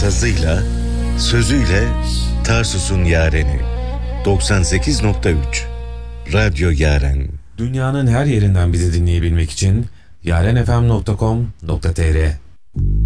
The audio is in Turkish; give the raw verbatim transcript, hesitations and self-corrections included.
sazıyla, sözüyle Tarsus'un yareni. doksan sekiz nokta üç Radyo Yaren. Dünyanın her yerinden bizi dinleyebilmek için yarenfm nokta com nokta tr